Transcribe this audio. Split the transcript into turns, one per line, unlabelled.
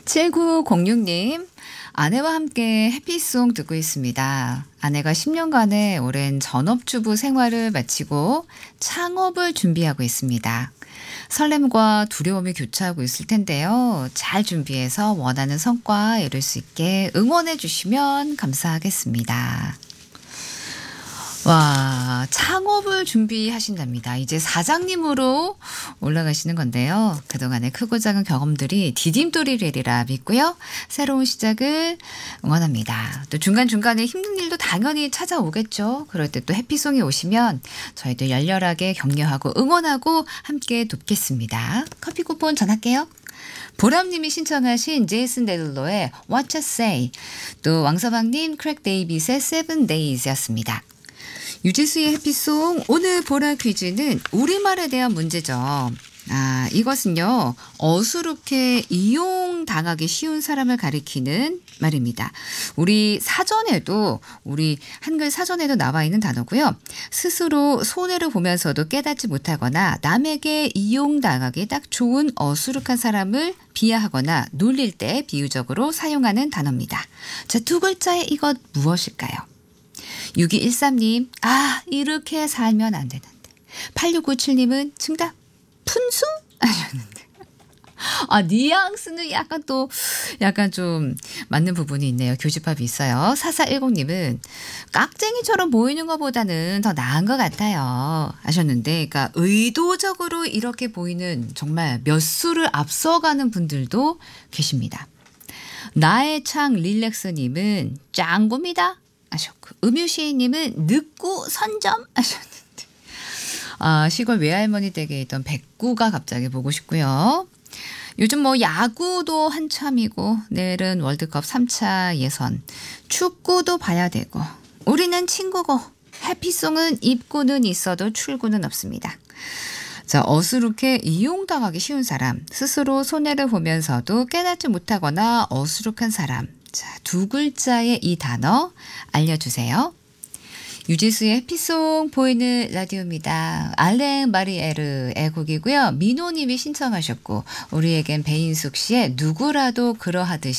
7906님, 아내와 함께 해피송 듣고 있습니다. 아내가 10년간의 오랜 전업주부 생활을 마치고 창업을 준비하고 있습니다. 설렘과 두려움이 교차하고 있을 텐데요. 잘 준비해서 원하는 성과 이룰 수 있게 응원해 주시면 감사하겠습니다. 와, 창업을 준비하신답니다. 이제 사장님으로 올라가시는 건데요. 그동안의 크고 작은 경험들이 디딤돌이 되리라 믿고요. 새로운 시작을 응원합니다. 또 중간중간에 힘든 일도 당연히 찾아오겠죠. 그럴 때 또 해피송이 오시면 저희도 열렬하게 격려하고 응원하고 함께 돕겠습니다. 커피 쿠폰 전할게요. 보람님이 신청하신 제이슨 데룰로의 What You Say, 또 왕서방님 크랙 데이빗의 Seven Days였습니다. 유지수의 해피송, 오늘 보라 퀴즈는 우리말에 대한 문제죠. 이것은요, 어수룩해 이용당하기 쉬운 사람을 가리키는 말입니다. 우리 한글 사전에도 나와 있는 단어고요. 스스로 손해를 보면서도 깨닫지 못하거나 남에게 이용당하기 딱 좋은 어수룩한 사람을 비하하거나 놀릴 때 비유적으로 사용하는 단어입니다. 자, 두 글자의 이것 무엇일까요? 6213님, 이렇게 살면 안 되는데. 8697님은 정답, 푼수? 하셨는데. 뉘앙스는 약간 좀 맞는 부분이 있네요. 교집합이 있어요. 4410님은 깍쟁이처럼 보이는 것보다는 더 나은 것 같아요. 하셨는데, 그러니까 의도적으로 이렇게 보이는 정말 몇 수를 앞서가는 분들도 계십니다. 나의 창 릴렉스님은 짱구입니다. 하셨고, 음유시인님은 늦구 선점 하셨는데, 시골 외할머니 댁에 있던 백구가 갑자기 보고 싶고요. 요즘 야구도 한참이고 내일은 월드컵 3차 예선, 축구도 봐야 되고 우리는 친구고 해피송은 입구는 있어도 출구는 없습니다. 자, 어수룩해 이용당하기 쉬운 사람, 스스로 손해를 보면서도 깨닫지 못하거나 어수룩한 사람. 자, 두 글자의 이 단어 알려주세요. 유지수의 해피송 보이는 라디오입니다. 알랭 마리에르의 곡이고요. 민호님이 신청하셨고, 우리에겐 배인숙 씨의 누구라도 그러하듯이